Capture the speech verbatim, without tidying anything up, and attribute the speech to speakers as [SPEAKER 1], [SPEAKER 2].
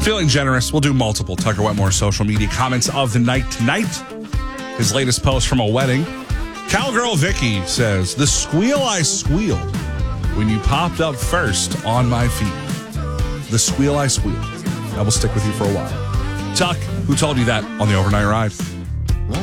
[SPEAKER 1] feeling generous. We'll do multiple Tucker Wetmore social media comments of the night tonight. His latest post from a wedding. Cowgirl Vicky says, the squeal I squealed when you popped up first on my feed. The squeal I squealed. That will stick with you for a while. Tuck, who told you that on the overnight ride?